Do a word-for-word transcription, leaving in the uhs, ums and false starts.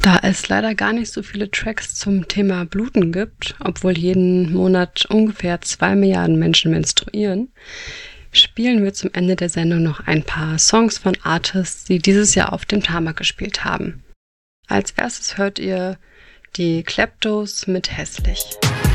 Da es leider gar nicht so viele Tracks zum Thema Bluten gibt, obwohl jeden Monat ungefähr zwei Milliarden Menschen menstruieren, spielen wir zum Ende der Sendung noch ein paar Songs von Artists, die dieses Jahr auf dem Tarmac gespielt haben. Als erstes hört ihr die Kleptos mit Hässlich.